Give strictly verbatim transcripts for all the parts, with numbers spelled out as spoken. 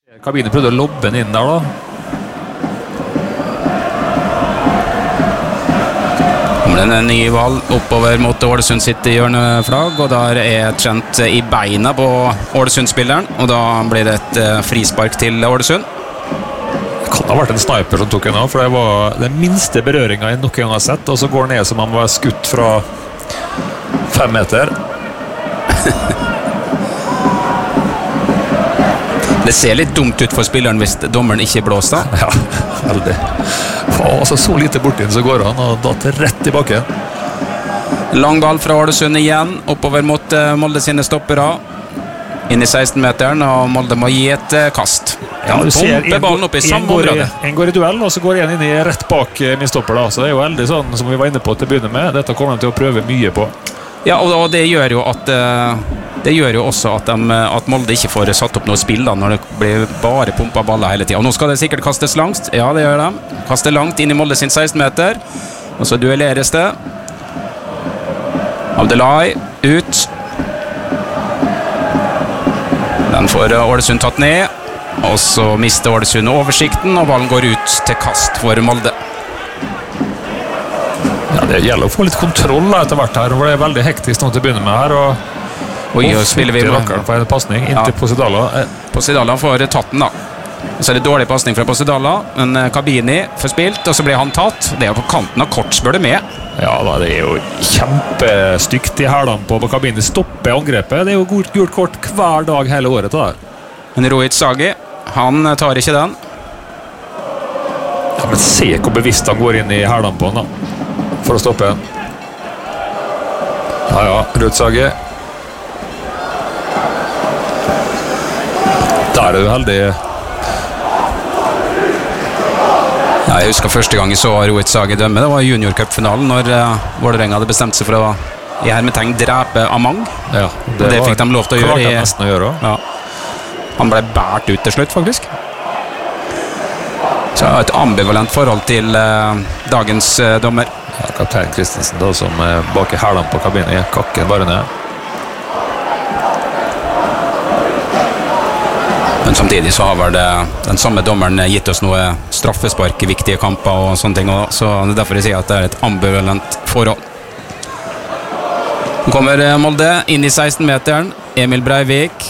Kabinen prøvde å lobbe den inn der da. Kommer det en ny ball oppover mot Ålesund sitt hjørneflagg, og der er Trent i beina på Ålesund-spilleren, og da blir det et uh, frispark til Ålesund. Det kan ha vært en sniper som tok en av, for det var den minste berøringen jeg noen gang har sett, og så går den ned som om han var skutt fra fem meter. Det ser litt dumt ut for spilleren hvis dommeren ikke blåser. Ja, veldig. Altså, så lite bort inn så går han, og datt rett i bakken. Lang ball fra Ålesund igjen, oppover mot uh, Molde sine stoppere. Inn i seksten-meteren, og Molde må gi et uh, kast. Ja, du ser en, ballen opp i samme går i, område. En går i duell, og så går en inn i rett bak uh, min stopper da. Så det er jo veldig sånn som vi var inne på til å begynne med. Dette kommer de til å prøve mye på. Ja, og, og det gjør jo at uh, det gjør jo også at, de, at Molde ikke får satt opp noe spill da, når det blir bare pumpet baller hele tiden. Og nå skal det sikkert kastes langt. Ja, det gjør de. Kaster langt inn i Molde sin seksten-meter. Og så duelleres det. Abdelai ut. Den får Ålesund tatt ned. Og så mister Ålesund oversikten, og ballen går ut til kast for Molde. Ja, det gjelder å få litt kontroll etter hvert her, for det er veldig hektisk nå til å begynne med her, og Oi, og spiller vi med på en passning inntil ja. Posidala. Posidala får tatt den da. Så er det dårlig passning fra Posidala, men Kabini får spilt, og så blir han tatt. Det er på kanten av kort, spør du med. Ja, da, det er jo kjempestygt i hælene på, på Kabini. Stopper angrepet. Det er jo gult kort hver dag hele året. Da. Men Rohit Sagi, han tar ikke den. Ja, men se hvor bevisst han går inn i hælene på den da, for å stoppe den. Ja, ja, Rohit Sagi. Der er du heldig. Ja, jeg husker første gang jeg så Rohit Sagi dømme. Det var juniorcupfinalen når uh, Vålerenga hadde bestemt seg for å i hermetegn drepe Amang. Ja, det, det fikk de lov til å gjøre. I, å gjøre ja. Han ble bært ut til slutt, faktisk. Så et ambivalent forhold til uh, dagens uh, dommer. Ja, kaptein Kristensen da, som uh, bak i hælene på kabinen i kakken bare ned. Men samtidig så har vel det, den samme dommeren gitt oss noe straffespark i viktige kamper og sånne ting, og så det er derfor jeg sier at det er et ambivalent forhold. Nå kommer Molde inn i seksten-meteren. Emil Breivik.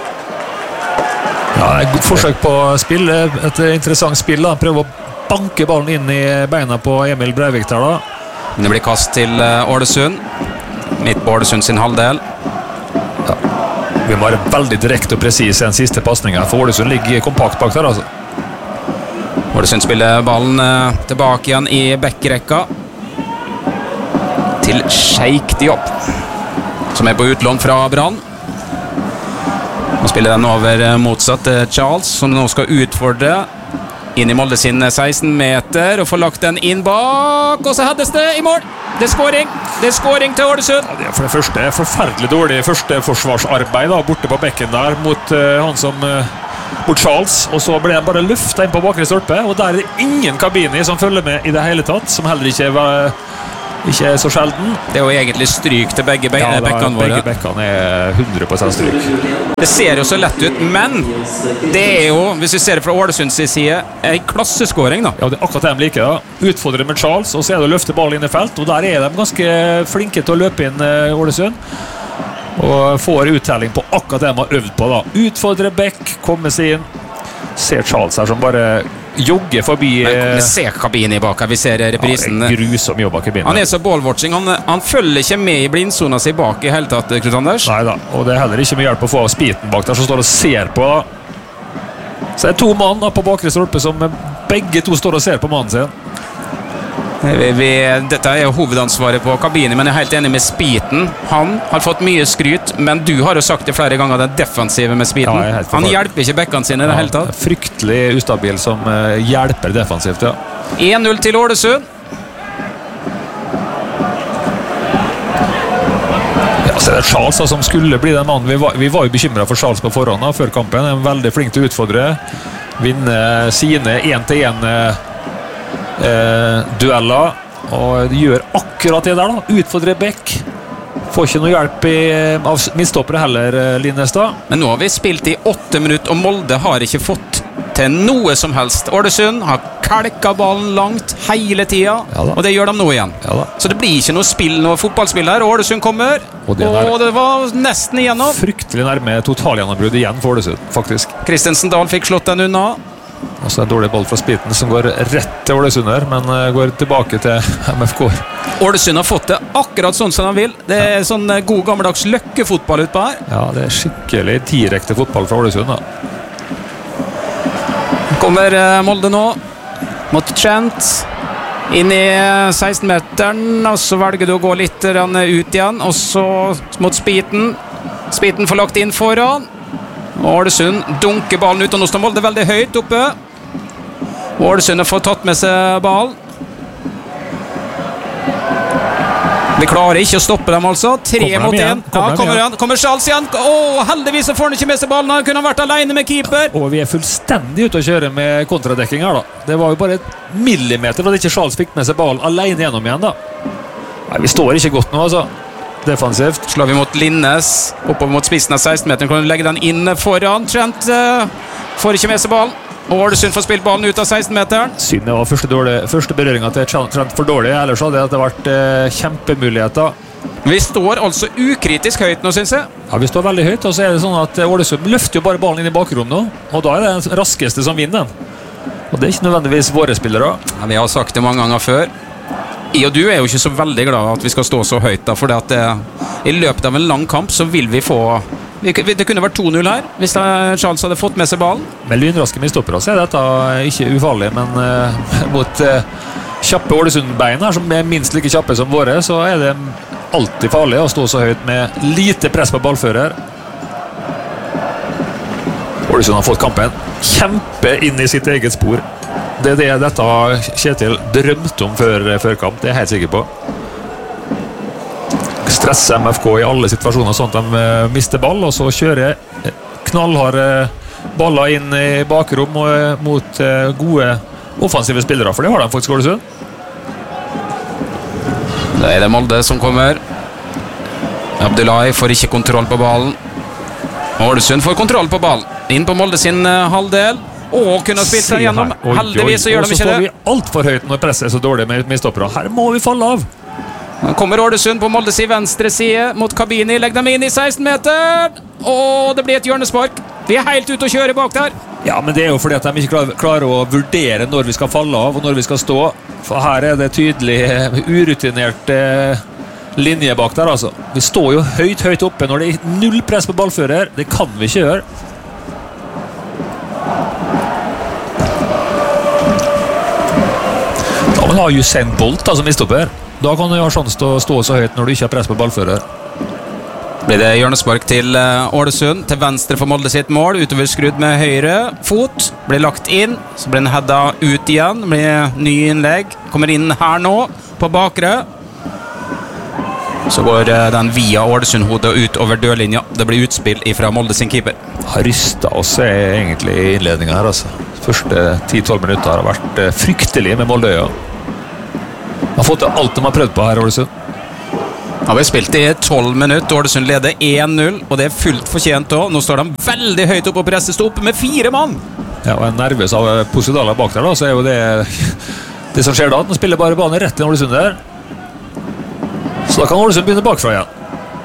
Ja, et forsøk på spill, et interessant spill da. Prøver å banke ballen inn i beina på Emil Breivik der da. Men det blir kast til Ålesund. Midt på Ålesund sin halvdel. Ja. Vi må være veldig direkte og presis i den siste passningen, for Ålesund ligger kompakt bak der altså. Ålesund spiller ballen eh, tilbake igjen i backrekka til Sheikh Diop, som er på utlån fra Brann. Nå spiller den over eh, motsatt til Charles, som nå skal utfordre inn i Molde sin seksten-meter og får lagt den inn bak, og så haddes det i mål. Det er scoring. Det er scoring til Ålesund. Ja, det er for det første forferdelig dårlig første forsvarsarbeid da, borte på bekken der mot uh, han som uh, mot Charles, og så ble han bare løftet inn på bakre stolpe, og der er det ingen Kabini som følger med i det hele tatt, som heller ikke var ikke er så sjelden. Det er jo egentlig stryk til begge be ja, bekkene våre. Begge bekkene er hundre prosent stryk. Det ser jo så lett ut, men det er jo, hvis vi ser det fra Ålesunds side, en klasseskåring da. Ja, det er akkurat det de liker da. Utfordrer med Charles, og så er det å løfte ballen inn i felt, og der er de ganske flinke til å løpe inn uh, Ålesund. Og får uttelling på akkurat det de har øvd på da. Utfordrer bekk, kommer seg inn. Ser Charles her som bare jogger forbi. Vi ser Kabini bak her, vi ser reprisen. Ja, det er grusom jobb av kabinen. Han er så ballwatching, han, han følger ikke med i blindsona si bak i hele tatt, Knut Anders. Neida, og det er heller ikke med hjelp å få Spiten bak der som står og ser på. Så det er to mann på bakre stolpe som begge to står og ser på mannen sin. Vi, vi, dette er jo hovedansvaret på Kabini, men jeg er helt enig med Spiten. Han har fått mye skryt, men du har jo sagt det flere ganger, den defensive med Spiten. Ja, han hjelper ikke bekkene sine i det ja, hele tatt. Fryktelig ustabil som uh, hjelper defensivt, ja. en null til Ålesund. Ja, så er det Charles da, som skulle bli den mannen. Vi var, vi var jo bekymret for Charles på forhånd da, før kampen. Han er veldig flink til å utfordre. Vinne sine en til en uh, Eh, dueller, og gjør akkurat det der da, utfordrer bekk, Får ikke noe hjelp i, av midtstoppere heller, Linnes da. Men nå har vi spilt i åtte minutter, og Molde har ikke fått til noe som helst. Ålesund har kalka ballen langt hele tida, ja, og det gjør de nå igjen. Ja, så det blir ikke noe spill, noe fotballspill her. Ålesund kommer, og det, og det var nesten igjennom. Fryktelig nærme totalgjennombrudd igjen for Ålesund, faktisk. Kristensen Dahl fikk slått den unna. Og så en dårlig ball fra Spiten som går rett til Ålesund her, men går tilbake til M F K. Ålesund har fått det akkurat sånn som de vil. Det er ja. sånn god gammeldags løkkefotball utpå her. Ja, det er skikkelig direkte fotball fra Ålesund da. Kommer Molde nå mot Trent inn i seksten-meteren, og så velger du å gå litt ut igjen, og så mot Spiten. Spiten får lagt inn foran. Ålesund dunker ballen ut, og nå står Molde veldig høyt oppe. Ålesund har fått tatt med seg ballen. Vi klarer ikke å stoppe dem, altså. Tre mot én. Ja, kommer han. Kommer Charles igjen. Åh, heldigvis så får han ikke med seg ballen. Han kunne ha vært alene med keeper. Og vi er fullstendig ute å kjøre med kontradekking her, da. Det var jo bare et millimeter for at ikke Charles fikk med seg ballen alene gjennom igjen, da. Nei, vi står ikke godt nå, altså. Defensivt. Slår vi mot Linnes. Oppover mot spissen av seksten-meteren. Kan du legge den inn foran. Trent uh, får ikke med seg ballen. Og Ålesund får spilt ballen ut av seksten-meteren. Synd det var første, dårlig, første berøringen til Trent for dårlig. Ellers hadde det vært eh, kjempemuligheter. Vi står altså ukritisk høyt nå, synes jeg. Ja, vi står veldig høyt. Og så er det sånn at Ålesund løfter jo bare ballen inn i bakrom nå. Og da er det den raskeste som vinner den. Og det er ikke nødvendigvis våre spillere. Ja, vi har sagt det mange ganger før. I og du er jo ikke så veldig glad at vi skal stå så høyt da, for det at det, i løpet av en lang kamp så vil vi få... Det kunne vært to null her hvis Charles hadde fått med seg ballen. Med lynraske midtstoppere så er dette ikke ufarlig, men uh, mot uh, kjappe Ålesund-bein her, som er minst like kjappe som våre, så er det alltid farlig å stå så høyt med lite press på ballfører. Ålesund har fått kampen kjempe inn i sitt eget spor. Det er det dette Kjetil drømte om før, før kamp, det er jeg helt sikker på. Stresse M F K i alle situasjoner sånn at de uh, mister ball, og så kjører knallharde baller inn i bakrom og, uh, mot uh, gode offensive spillere, for det har de faktisk Ålesund. Da er det Molde som kommer. Abdullahi får ikke kontroll på ballen. Ålesund får kontroll på ballen. Inn på Molde sin uh, halvdel. Og kunne ha spilt seg gjennom. Heldigvis så gjør de ikke det. Og så står vi alt for høyt når presset er så dårlig med midtstoppere. Her må vi falle av. Nå kommer Ålesund på Molde sin venstre side mot Kabini. Legg dem inn i seksten-meter. Og det blir et hjørnespark. Vi er helt ute å kjøre bak der. Ja, men det er jo fordi at de ikke klarer, klarer å vurdere når vi skal falle av og når vi skal stå. For her er det tydelig urutinert eh, linje bak der, altså. Vi står jo høyt, høyt oppe når det er null press på ballfører. Det kan vi ikke gjøre. Da må vi ha Usain Bolt da, som midtstopper. Da kan du ha sjanse til å stå så høyt når du ikke har press på ballfører. Blir det hjørnespark til Ålesund, til venstre for Molde sitt mål, utover skrudd med høyre fot, blir lagt inn, så blir den hedda ut igjen, blir ny innlegg, kommer inn her nå, på bakre, så går den via Ålesund-hodet ut over dørlinja. Det blir utspill fra Molde sin keeper. Har rystet oss egentlig i innledningen her, altså. Første ti tolv minutter har vært fryktelig med Moldeøya. De har fått alt de har prøvd på her, Ålesund. Ja, vi har spilt i tolv minutter. Ålesund leder én null, og det er fullt fortjent også. Nå står de veldig høyt oppe og presser stå oppe med fire mann. Ja, og en nervøs av Posidala bak der da, så er jo det det som skjer da. De spiller bare banen rett til Ålesund der. Så da kan Ålesund begynne bakfra igjen.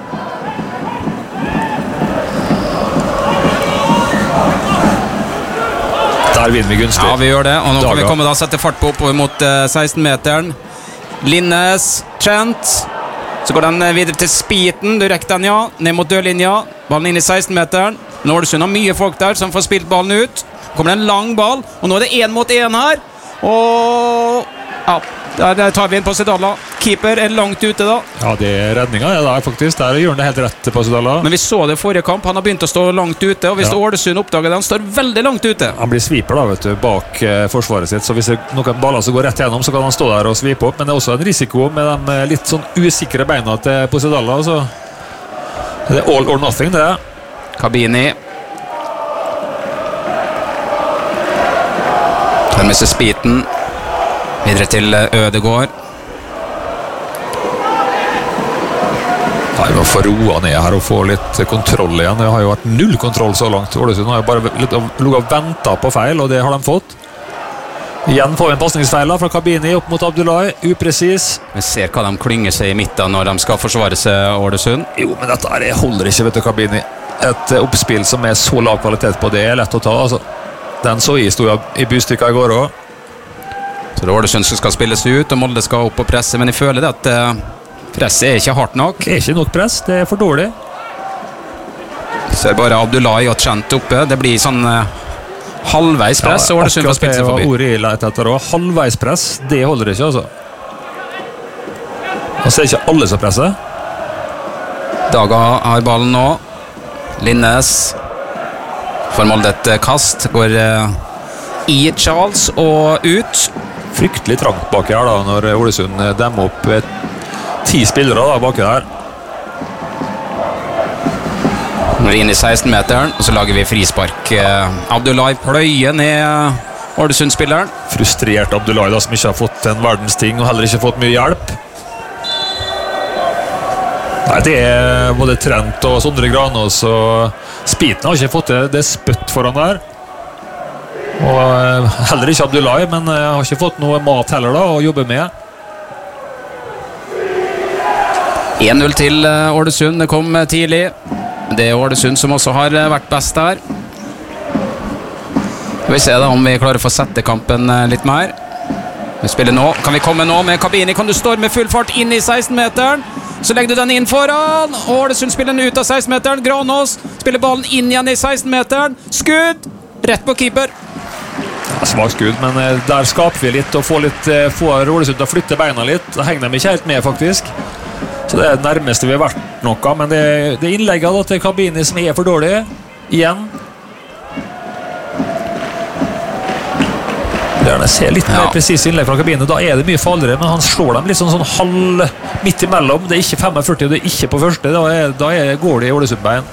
Der vinner vi gunstig. Ja, vi gjør det, og nå kan vi komme da sette fart på oppover mot uh, seksten-meteren. Linnes, Trent. Så går den videre til Spiten. Du rekker den, ja. Ned mot dørlinja. Ballen inn i seksten-meteren. Nå Ålesund har mye folk der som får spilt ballen ut. Kommer det en lang ball, og nå er det én mot én her. Og ja, der tar vi inn Posidala. Keeper er langt ute da. Ja, det er redningen, ja, der faktisk. Der gjør han det helt rett til Posidala. Men vi så det i forrige kamp. Han har begynt å stå langt ute, og hvis ja. Ålesund oppdager det, han står veldig langt ute. Han blir sviper da, vet du, bak eh, forsvaret sitt. Så hvis det er noen baller som går rett gjennom, så kan han stå der og svipe opp. Men det er også en risiko med de litt sånn usikre beina til Posidala. Så det er all or nothing, det. Kabini. Tar med seg Spiten. Videre til Ødegård. Ja, Å få roa ned her og få litt kontroll igjen. Det har jo vært null kontroll så langt. Ålesund har jo bare litt ligget og ventet på feil, og det har de fått. Igjen får vi en passningsfeil fra Kabini opp mot Abdullahi. Upresis. Vi ser hva de klynger seg i midten når de skal forsvare seg, Ålesund. Jo, men dette her holder ikke, vet du, Kabini. Et oppspill som er så lav kvalitet på det er lett å ta, altså. Den så i stod i bystykket i går også. Så det er Ålesund som skal spilles ut, og Molde skal opp og presse, men jeg føler det at uh, presset er ikke hardt nok. Det er ikke nok press, det er for dårlig. Så er bare Abdullahi og Trent oppe. Det blir sånn uh, halvveis press, ja, og Ålesund får spille seg forbi. Akkurat det var ordet jeg lette etter også. Halvveis press, det holder ikke, altså. Og så er det ikke alle som presser. Daga har ballen nå. Linnes får Molde et kast, går uh, i Charles og ut. Fryktelig trangt baki her da, når Ålesund demmer opp et, ti spillere da, baki der. Nå er vi inn i seksten-meteren, og så lager vi frispark. Uh, Abdullahi pløyer ned Ålesund-spilleren. Frustrert Abdullahi da, som ikke har fått en verdens ting, og heller ikke fått mye hjelp. Nei, det er både Trent og Sondre Granås, og Spiten har ikke fått det, det spøtt foran der. Og heller ikke Abdullahi, men har ikke fått noe mat heller da, å jobbe med. en null til Ålesund, det kom tidlig. Det er Ålesund som også har vært best der. Skal vi se da om vi klarer å få sette kampen litt mer. Vi spiller nå, kan vi komme nå med Kabini, kan du storme full fart inn i seksten-meteren. Så legger du den inn foran. Ålesund spiller den ut av seksten-meteren. Granås spiller ballen inn igjen i seksten-meteren. Skudd! Rett på keeper. Ja, svag skudd, men der skaper vi litt og får litt, får Ålesund til å flytte beina litt. Da henger de ikke helt med, faktisk. Så det er det nærmeste vi har vært noe. Men det, det innlegget da, til Kabini som er for dårlig. Igjen. Jeg ser litt mer ja. presis innlegg fra Kabini. Da er det mye farligere, men han slår dem litt sånn, sånn halv midt imellom. Det er ikke femogførti, og det er ikke på første. Da, er, da er, går det i Ålesund-bein.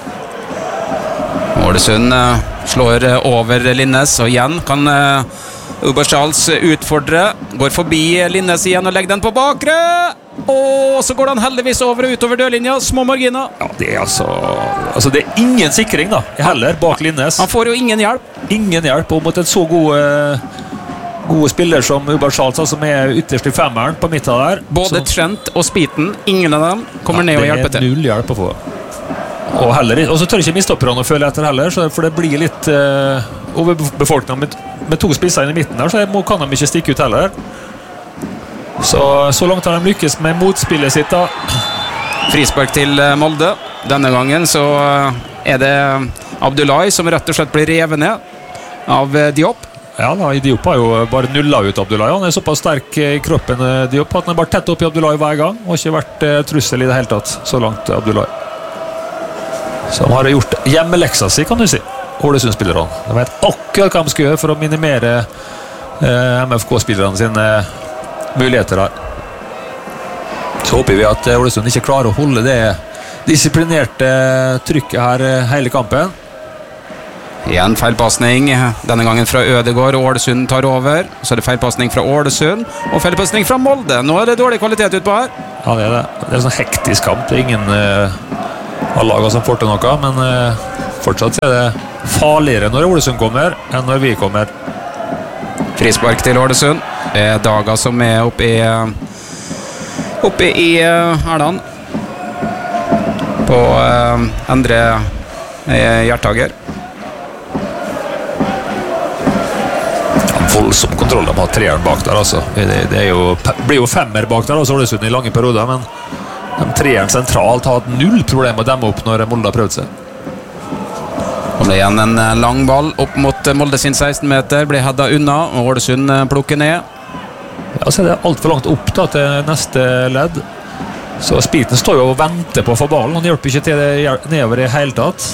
Ålesund uh, slår uh, over Linnes, og igjen kan uh, Uber Charles utfordre. Går forbi Linnes igjen og legger den på bakre. Og så går han heldigvis over og utover dørlinja. Små marginer. Ja, det er altså, altså det er ingen sikring da, heller bak Linnes. Han får jo ingen hjelp. Ingen hjelp, og mot en så god uh, gode spiller som Uber Charles, som er ytterst i femmeren på midten der. Både så, Trent og Spiten, ingen av dem kommer ja, ned og hjelper til. Det er null hjelp å få. Og, heller, og så tør ikke midtstopperne å følge etter heller, så for det blir litt uh, overbefolkning med, med to spisser inn i midten der, så må, kan de ikke stikke ut heller. Så, så langt har de lykkes med motspillet sitt da. Frispark til Molde. Denne gangen så er det Abdullahi som rett og slett blir revet ned av Diop. Ja, da, Diop har jo bare nullet ut Abdullahi. Han er såpass sterk i kroppen, Diop, at han er bare tett opp i Abdullahi hver gang, og ikke vært uh, trussel i det hele tatt så langt, Abdullahi. Så han har gjort hjemmeleksa si, kan du si, Ålesund-spillerne. De vet akkurat hva de skal gjøre for å minimere uh, M F K-spillerne sine uh, muligheter her. Så håper vi at Ålesund ikke klarer å holde det disiplinerte trykket her uh, hele kampen. Igjen feilpassning, denne gangen fra Ødegård, og Ålesund tar over. Så er det feilpassning fra Ålesund, og feilpassning fra Molde. Nå er det dårlig kvalitet utpå her. Ja, det er det. Det er en sånn hektisk kamp. Det er ingen uh, av lagene som får til noe, men uh, fortsatt er det farligere når Ålesund kommer, enn når vi kommer. Frispark til Ålesund. Det er Daga som er oppe i oppe i uh, Erland. På uh, Endre uh, Hjertager. Voldsom kontroll, de har treeren bak der altså. det, det er jo, blir jo femmer bak der også, Ålesund i lange perioder, men de treeren sentralt har hatt null problem å demme opp når Molde har prøvd seg. Og det er igjen en lang ball opp mot Molde sin seksten meter, blir hedda unna, og Ålesund plukker ned. Ja, så er det alt for langt opp da, til neste ledd, så Spiten står jo og venter på å få ballen, han hjelper ikke til det nedover i hele tatt.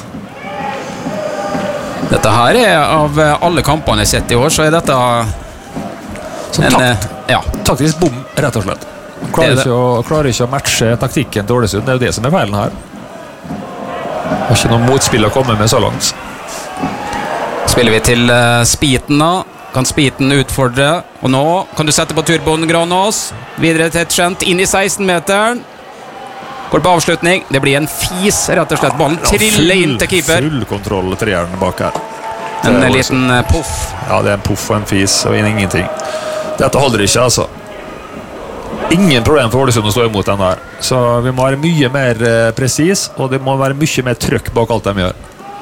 Dette her er av alle kampene jeg har sett i år, så er dette så en, takt, ja. taktisk bom, rett og slett. Klarer, det det. Ikke å, klarer ikke å matche taktikken til Ålesund, det er jo det som er feilen her. Har ikke noen motspill å komme med så langt. Spiller vi til uh, Spiten da. Kan Spiten utfordre, og nå kan du sette på turboen Granås. Videre til Trent inn i seksten meteren. Går på avslutning. Det blir en fis, rett og slett. Ballen triller inn til keeper. Full kontroll treeren bak her. En liten puff. Ja, det er en puff og en fis og ingenting. Dette holder ikke, altså. Ingen problem for Ålesund å stå imot den der. Så vi må være mye mer presis, og det må være mye mer trøkk bak alt de gjør.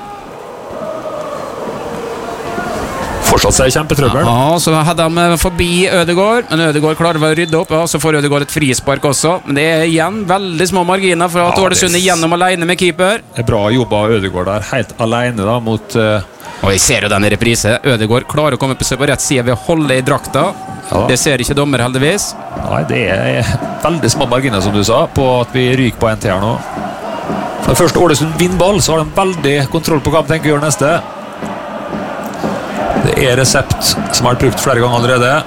Fortsatt seg kjempetrøbbel. Ja, så hadde de forbi Ødegaard, men Ødegaard klarer å rydde opp. Ja, så får Ødegaard et frispark også. Men det er igjen veldig små marginer for at ja, Ålesund er gjennom alene med keeper. Det er bra jobba av Ødegaard der, helt alene da, mot... Uh... Og jeg ser jo den i reprise. Ødegaard klarer å komme på seg på rett side ved å holde i drakta. Ja. Det ser ikke dommer heldigvis. Nei, det er veldig små marginer, som du sa, på at vi ryker på en til her nå. For først Ålesund vinner ball, så har de veldig kontroll på hva de tenker å gjøre neste. Det er resept som har vært brukt flere ganger allerede.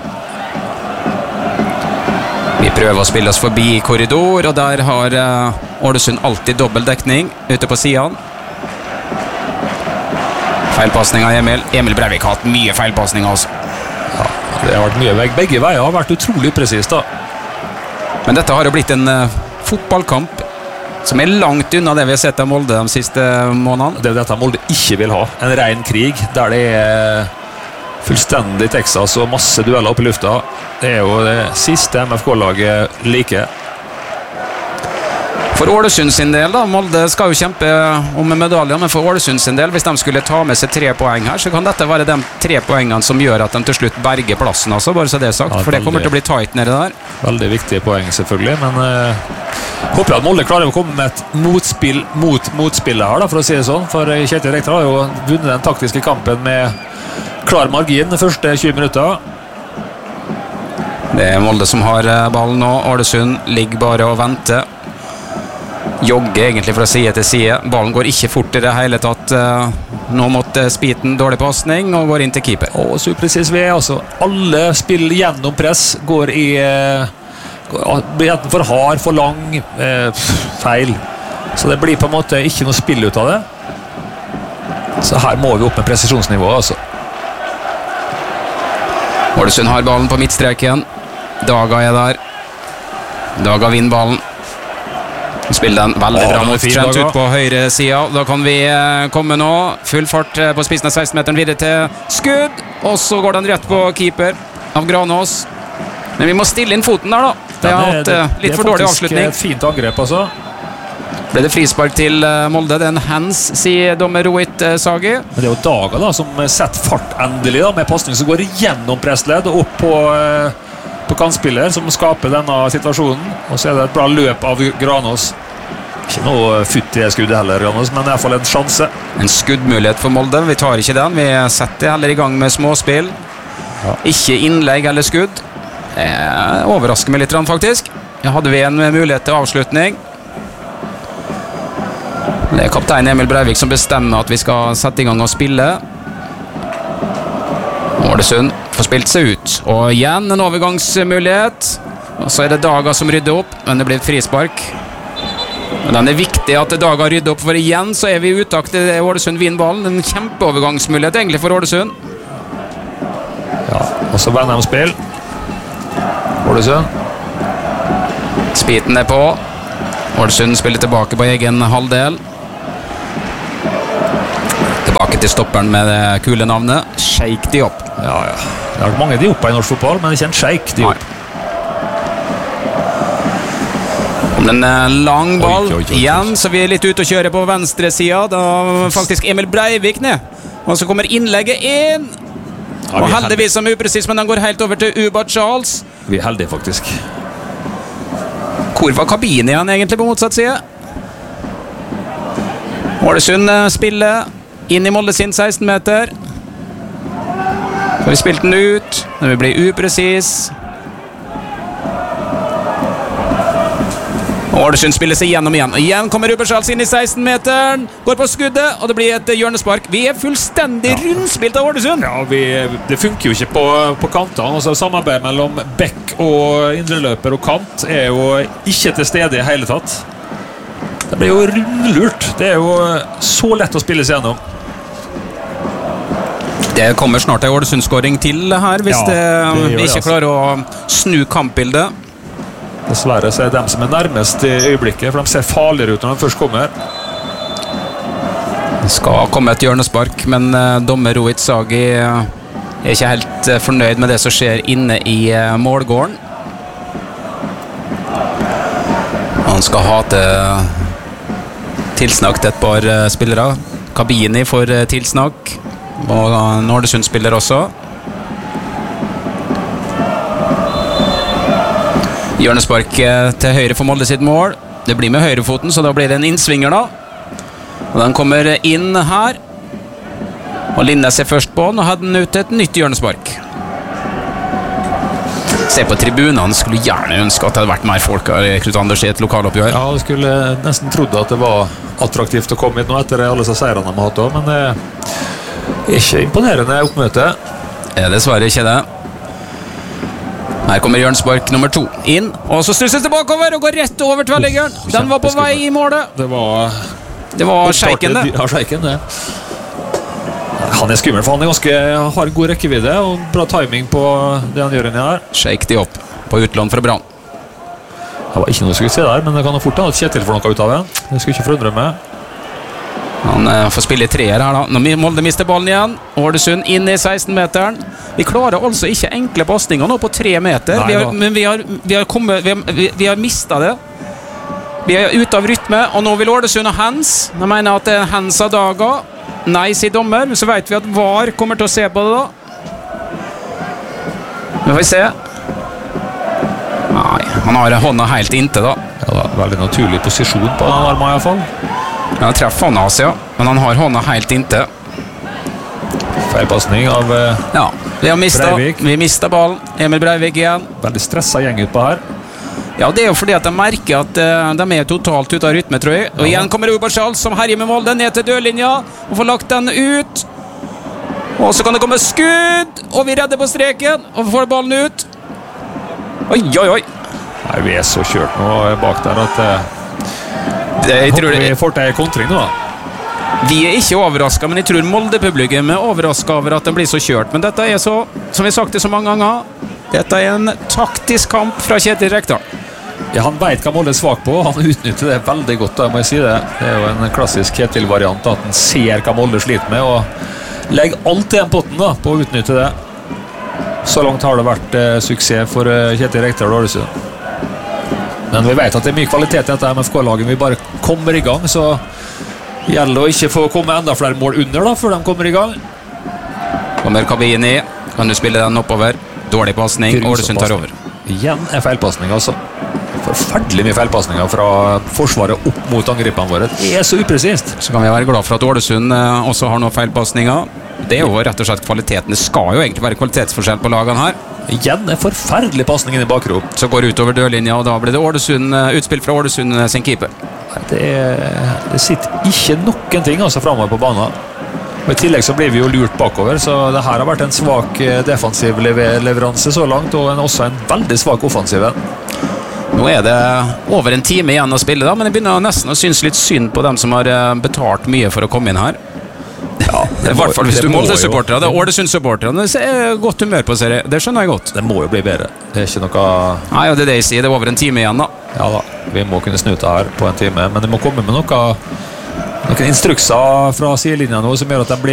Vi prøver å spille oss forbi korridor, og der har uh, Ålesund alltid dobbelt dekning ute på siden. Feilpassning av Emil. Emil Breivik har hatt mye feilpassning altså. Ja, det har vært mye vei. Begge veier har vært utrolig precis da. Men dette har jo blitt en uh, fotballkamp som er langt unna det vi har sett av Molde de siste månedene. Det er dette Molde ikke vil ha. En ren krig, der det er fullstendig Texas og masse dueller oppe i lufta. Det er jo det siste M F K-laget like. For Ålesund sin del da, Molde skal jo kjempe om medaljer, men for Ålesund sin del, hvis de skulle ta med seg tre poeng her, så kan dette være de tre poengene som gjør at de til slutt berger plassen, altså, bare så det er sagt, ja, for det kommer til å bli tight nede der. Veldig viktige poeng selvfølgelig, men uh, håper at Molde klarer å komme med et motspill mot motspillet her da, for å si det sånn, for Kjetil Rekdal har jo vunnet den taktiske kampen med klar margin de første tjue minutter. Det er Molde som har ballen nå. Ålesund ligger bare og venter. Jogger egentlig fra side til side. Ballen går ikke fort i det hele tatt. Nå måtte Spiten dårlig passning og går inn til keeper. Og så precis vi er altså. Alle spill gjennom press går i blir enten for hard, for lang, eh, feil. Så det blir på en måte ikke noe spill ut av det. Så her må vi opp med presisjonsnivået altså. Ålesund har ballen på midtstreken. Daga er der. Daga vinner ballen. Spiller den veldig Åh, bra mot fin, Trent Daga. ut på høyre siden. Da kan vi eh, komme nå. Full fart eh, på spissen av seksten-meteren videre til skudd. Og så går den rett på keeper av Granås. Men vi må stille inn foten der da. Det har hatt eh, litt for dårlig avslutning. Det er fint angrep altså. Ble det frispark til uh, Molde. Det er en hands, sier dommer Rohit uh, Sagi. Men det er jo Daga da, som setter fart endelig da, med passning som går gjennom pressledd og opp på, uh, på kantspiller, som skaper denne situasjonen. Og så er det et bra løp av Granås. Ikke noe futt i det skuddet heller, Granås, men i hvert fall en sjanse. En skuddmulighet for Molde. Vi tar ikke den. Vi setter heller i gang med småspill. Ja. Ikke innlegg eller skudd. Det overrasker meg litt, faktisk. Ja, hadde vi en mulighet til avslutning. Det er kaptein Emil Breivik som bestemmer at vi skal sette i gang og spille. Ålesund får spilt seg ut. Og igjen en overgangsmulighet. Og så er det Daga som rydder opp, men det blir et frispark. Men den er viktig at Daga rydder opp, for igjen så er vi utakt til Ålesund vinner ballen. En kjempeovergangsmulighet egentlig for Ålesund. Ja, og så vender de spill. Ålesund. Spiten er på. Ålesund spiller tilbake på egen halvdel. Tilbake til stopperen med det kule navnet Sheikh Diop. Ja, ja. Det har vært mange Diopper i norsk fotball, men ikke en Sheikh Diop. Om en lang ball oi, oi, oi, igjen, så vi er litt ute og kjører på venstre siden. Da faktisk Emil Breivik ned. Og så kommer innlegget inn. Ja, og heldigvis som upresis, men den går helt over til Uba Charles. Vi er heldige faktisk. Hvor var kabinen igjen egentlig på motsatt side? Ålesund spiller inn i Molde sin seksten-meter. Så vi spilte den ut, når vi blir upresis. Ålesund spiller seg gjennom igjen. Og igjen kommer Uba Charles inn i seksten-meteren. Går på skuddet, og det blir et hjørnespark. Vi er fullstendig ja. rundspilt av Ålesund. Ja, vi, det funker jo ikke på, på kantene. Altså, samarbeid mellom bekk og indreløper og kant er jo ikke til stede i hele tatt. Det blir jo rundlurt. Det er jo så lett å spille seg gjennom. Det kommer snart en Ålesund-skåring til her, hvis ja, det, det vi ikke det, altså. klarer å snu kampbildet. Dessverre så er det dem som er nærmest i øyeblikket, for de ser farligere ut når de først kommer. Det skal komme et hjørnespark, men uh, dommer Rohit Sagi uh, er ikke helt uh, fornøyd med det som skjer inne i uh, målgården. Han skal ha til tilsnakk til et par uh, spillere. Kabini får uh, tilsnakk, og uh, Nordesund spiller også. Hjørnespark uh, til høyre for Molde sitt mål. Det blir med høyrefoten, så da blir det en innsvinger da. Og den kommer inn her. Og Linnes er først på den, og hadde den ut et nytt hjørnespark. Se på tribunene, skulle gjerne ønske at det hadde vært mer folk her i Knut Anders i et lokaloppgjør. Ja, jeg skulle nesten trodd at det var attraktivt å komme hit nå etter alle så seirene de har hatt også, men det er ikke imponerende oppmøte. Det er dessverre ikke det. Her kommer hjørnespark nummer to inn, og så stusses det bakover og går rett over tverrliggeren. Den var på vei i målet. Det var... Det var Sjeiken det. Ja, Sjeiken det. Han er skummel, for han er ganske, har god rekkevidde og bra timing på det han gjør inni her. Sjeik de opp på utlån fra Brann. Det var ikke noe skulle se der, men det kan jo fort ha at Kjetil får noe ut av det. Det skulle ikke forundre meg. Han eh, får spille i treer her da. Nå Molde mister ballen igjen. Årdesund inn i seksten-meteren. Vi klarer altså ikke enkle pasninger nå på tre meter. Nei, vi har, men vi har, vi har, kommet, vi har, vi, vi har mistet det. Vi er ute av rytme, og nå vil Årdesund ha hands. De mener at det er hands av Daga. Nei, sier dommer. Så vet vi at V A R kommer til å se på det da. Nå får vi se. Nei, han har hånda helt inntil da. Ja, da, veldig naturlig posisjon på den armen i hvert fall. Ja, han treffer hånda hans, ja. Men han har hånda helt inntil. Feilpassning av uh, ja, vi har mistet, Breivik. Vi mistet ballen. Emil Breivik igjen. Veldig stresset gjeng ut på her. Ja, det er jo fordi at de merker at uh, de er totalt ute av rytme, tror jeg. Og igjen kommer Robert Charles som herjer med Molde ned til dørlinja og får lagt den ut. Og så kan det komme skudd, og vi redder på streken og får ballen ut. Oi, oi, oi. Nei, vi er så kjørt nå bak der at uh, det, jeg tror vi det, får til kontring nå. vi er ikke overrasket, men jeg tror Molde-publikum er overrasket over at den blir så kjørt. Men dette er så, som vi har sagt det så mange ganger, dette er en taktisk kamp fra Kjetil Rekdal. Ja, han vet hva Molde er svak på, han utnytter det veldig godt, da må jeg si det. Det er jo en klassisk Kjetil-variant, at han ser hva Molde sliter med, og legger alt i den potten da, på å utnytte det. Så langt har det vært eh, suksess for eh, Kjetil Rekdal og Ålesund. Men vi vet at det er mye kvalitet i dette M F K-laget. Vi bare kommer i gang, så gjelder det å ikke få komme enda flere mål under da, før de kommer i gang. Kommer Kabini, kan du spille den oppover? Dårlig passning, Ålesund tar over. Igjen er feilpassning, altså. Forferdelig mye feilpassninger fra forsvaret opp mot angripene våre. Det er så upresist. Så kan vi være glad for at Ålesund eh, også har noen feilpassninger. Det er jo rett og slett kvaliteten. Det skal jo egentlig være kvalitetsforskjell på lagene her. Igjen er forferdelig passning inn i bakrop. Så går det utover dørlinja, og da blir det Ålesund, utspill fra Ålesund sin keeper. Det, er, det sitter ikke noen ting altså fremover på banen. Og i tillegg så blir vi jo lurt bakover, så det her har vært en svak defensiv leveranse så langt, og en, også en veldig svak offensiv. Nå er det over en time igjen å spille da, men jeg begynner nesten å synes litt synd på dem som har betalt mye for å komme inn her. Ja, i hvert fall hvis du Molde-supportere. Det er Ålesund-supportere. Det er godt humør på serie. Det skjønner jeg godt. Det må jo bli bedre. Det er ikke noe... Nei, det er det jeg sier. Det er over en time igjen da. Ja da, vi må kunne snu det her på en time, men det må komme med noe, noen instrukser fra sidelinjen nå som gjør at de blir